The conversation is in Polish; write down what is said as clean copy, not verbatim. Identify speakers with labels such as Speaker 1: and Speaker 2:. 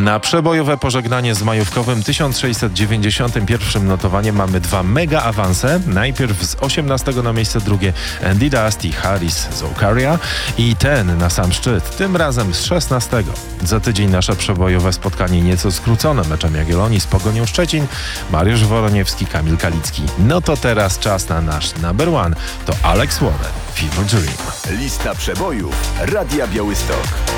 Speaker 1: Na przebojowe pożegnanie z majówkowym 1691 notowaniem mamy dwa mega awanse. Najpierw z 18 na miejsce drugie Andy Dusty Harris z Ocaria i ten na sam szczyt, tym razem z 16. Za tydzień nasze przebojowe spotkanie nieco skrócone meczem Jagiellonii z Pogonią Szczecin, Mariusz Woroniewski, Kamil Kalicki. No to teraz czas na nasz number one. To Alex Warren, Fever Dream.
Speaker 2: Lista przebojów Radia Białystok.